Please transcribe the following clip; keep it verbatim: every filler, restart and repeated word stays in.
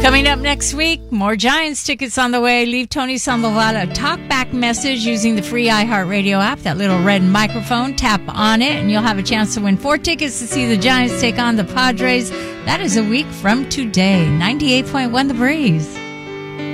Coming up next week, more Giants tickets on the way. Leave Tony Sandoval a talkback message using the free iHeartRadio app, that little red microphone. Tap on it, and you'll have a chance to win four tickets to see the Giants take on the Padres. That is a week from today. ninety-eight point one The Breeze.